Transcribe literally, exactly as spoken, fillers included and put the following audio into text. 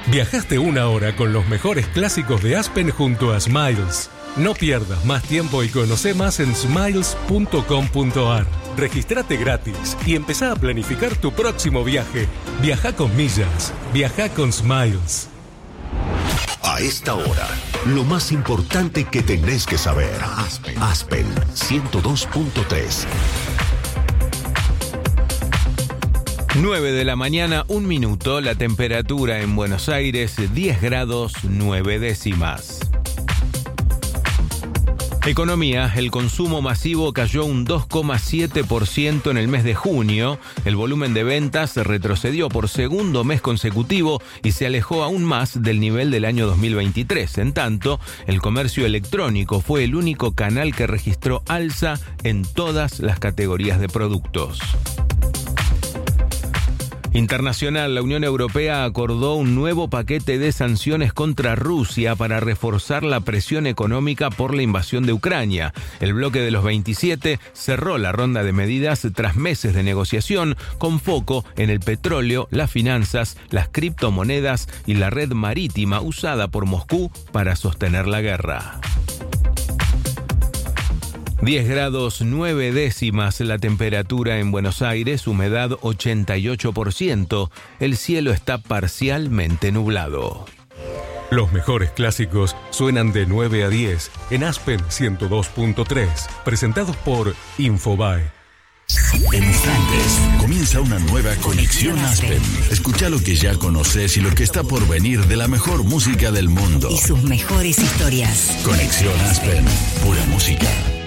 Viajaste una hora con los mejores clásicos de Aspen junto a Smiles. No pierdas más tiempo y conoce más en smiles punto com punto a r. Regístrate gratis y empezá a planificar tu próximo viaje. Viaja con millas. Viaja con Smiles. A esta hora, lo más importante que tenés que saber. Aspen, Aspen ciento dos punto tres. nueve de la mañana, un minuto. La temperatura en Buenos Aires, diez grados, nueve décimas. Economía. El consumo masivo cayó un dos coma siete por ciento en el mes de junio. El volumen de ventas retrocedió por segundo mes consecutivo y se alejó aún más del nivel del año dos mil veintitrés. En tanto, el comercio electrónico fue el único canal que registró alza en todas las categorías de productos. Internacional. La Unión Europea acordó un nuevo paquete de sanciones contra Rusia para reforzar la presión económica por la invasión de Ucrania. El bloque de los veintisiete cerró la ronda de medidas tras meses de negociación con foco en el petróleo, las finanzas, las criptomonedas y la red marítima usada por Moscú para sostener la guerra. diez grados nueve décimas la temperatura en Buenos Aires, humedad ochenta y ocho por ciento. El cielo está parcialmente nublado. Los mejores clásicos suenan de nueve a diez en Aspen ciento dos punto tres, presentados por Infobae. En instantes comienza una nueva conexión Aspen. Escucha lo que ya conoces y lo que está por venir de la mejor música del mundo y sus mejores historias. Conexión Aspen, pura música.